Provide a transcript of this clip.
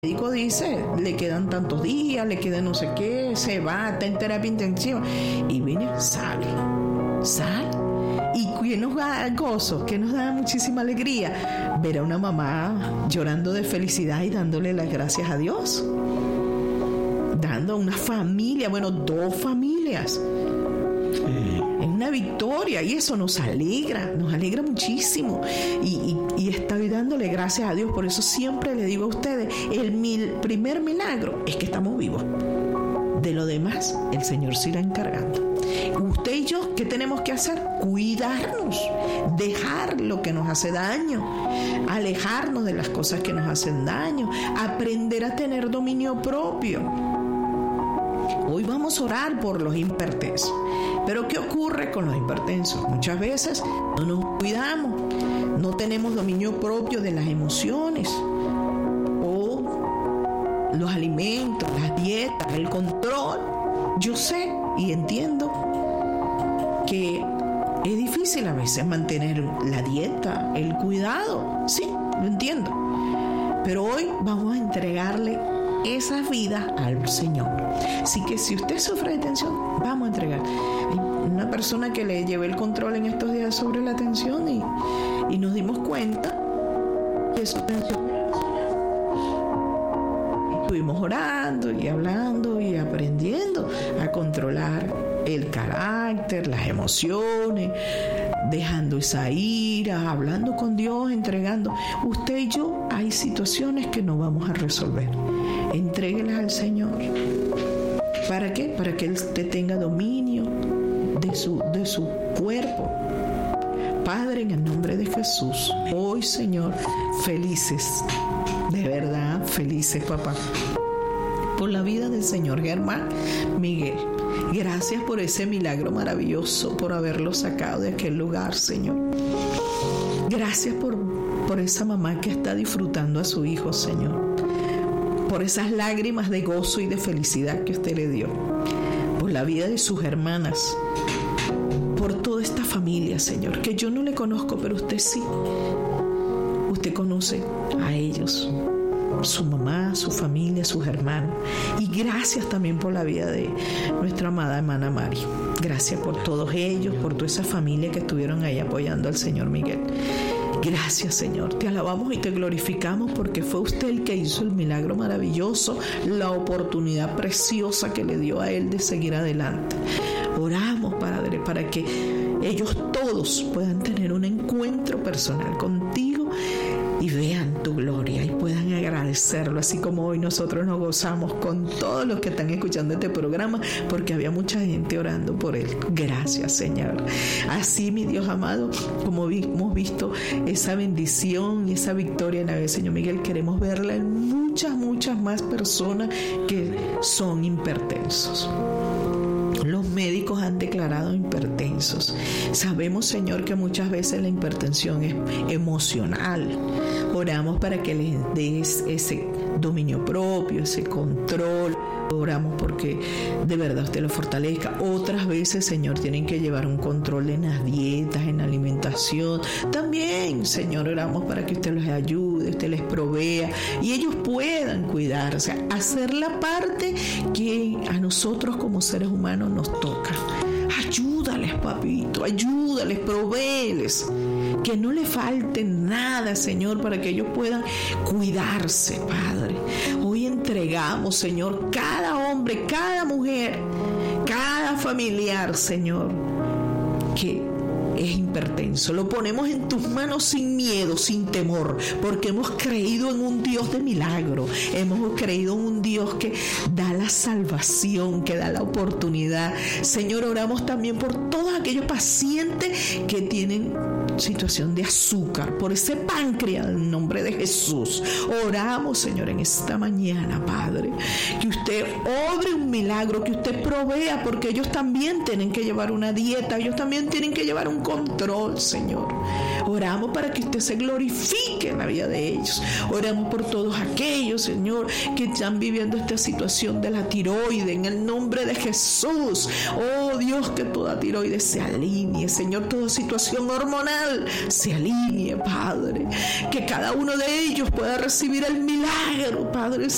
El médico dice, le quedan tantos días, le queda no sé qué, se va, está en terapia intensiva. Y viene, sale. Y que nos da gozo, que nos da muchísima alegría ver a una mamá llorando de felicidad y dándole las gracias a Dios. Dando a una familia, 2 familias. Es una victoria y eso nos alegra muchísimo y estoy dándole gracias a Dios. Por eso siempre le digo a ustedes, el primer milagro es que estamos vivos. De lo demás el Señor se irá encargando. Usted y yo, ¿qué tenemos que hacer? Cuidarnos, dejar lo que nos hace daño, alejarnos de las cosas que nos hacen daño, aprender a tener dominio propio. Hoy vamos a orar por los hipertensos. Pero ¿qué ocurre con los hipertensos? Muchas veces no nos cuidamos, no tenemos dominio propio de las emociones o los alimentos, las dietas, el control. Yo sé y entiendo que es difícil a veces mantener la dieta, el cuidado. Sí, lo entiendo. Pero hoy vamos a entregarle esa vida al Señor. Así que si usted sufre de tensión, vamos a entregar. Hay una persona que le llevé el control en estos días sobre la tensión y nos dimos cuenta que su tensión estuvimos orando y hablando y aprendiendo a controlar el carácter, las emociones, dejando esa ira, hablando con Dios, entregando. Usted y yo, hay situaciones que no vamos a resolver. Entréguelas al Señor. ¿Para qué? Para que Él te tenga dominio de su cuerpo. Padre, en el nombre de Jesús, hoy, Señor, felices, de verdad, felices, papá, por la vida del Señor Germán Miguel. Gracias por ese milagro maravilloso, por haberlo sacado de aquel lugar, Señor. Gracias por esa mamá que está disfrutando a su hijo, Señor. Por esas lágrimas de gozo y de felicidad que usted le dio. Por la vida de sus hermanas. Por toda esta familia, Señor, que yo no le conozco, pero usted sí. Usted conoce a ellos, su mamá, su familia, sus hermanos. Y gracias también por la vida de nuestra amada hermana Mari. Gracias por todos ellos, por toda esa familia que estuvieron ahí apoyando al Señor Miguel. Gracias, Señor. Te alabamos y te glorificamos porque fue usted el que hizo el milagro maravilloso, la oportunidad preciosa que le dio a él de seguir adelante. Oramos, Padre, para que ellos todos puedan tener un encuentro personal contigo y vean tu gloria y puedan agradecerlo, así como hoy nosotros nos gozamos con todos los que están escuchando este programa, porque había mucha gente orando por él. Gracias, Señor. Así, mi Dios amado, como hemos visto esa bendición y esa victoria en la vez, Señor Miguel, queremos verla en muchas más personas que son hipertensos. Los médicos han declarado hipertensos. Sabemos, Señor, que muchas veces la hipertensión es emocional. Oramos para que les des ese dominio propio, ese control. Oramos porque de verdad usted lo fortalezca. Otras veces, Señor, tienen que llevar un control en las dietas, en la alimentación. También, Señor, oramos para que usted los ayude, usted les provea y ellos puedan cuidarse, hacer la parte que a nosotros como seres humanos nos toca. Ayúdales, papito, ayúdales, provéeles, que no le falte nada, Señor, para que ellos puedan cuidarse, Padre. Hoy entregamos, Señor, cada hombre, cada mujer, cada familiar, Señor, que es hipertenso. Lo ponemos en tus manos sin miedo, sin temor, porque hemos creído en un Dios de milagro. Hemos creído en un Dios que da la salvación, que da la oportunidad. Señor, oramos también por todos aquellos pacientes que tienen situación de azúcar, por ese páncreas, en nombre de Jesús. Oramos, Señor, en esta mañana, Padre, que usted obre un milagro, que usted provea, porque ellos también tienen que llevar una dieta, ellos también tienen que llevar un control, Señor. Oramos para que usted se glorifique en la vida de ellos. Oramos por todos aquellos, Señor, que están viviendo esta situación de la tiroide, en el nombre de Jesús. Oh Dios, que toda tiroide se alinee, Señor, toda situación hormonal se alinee, Padre, que cada uno de ellos pueda recibir el milagro, Padre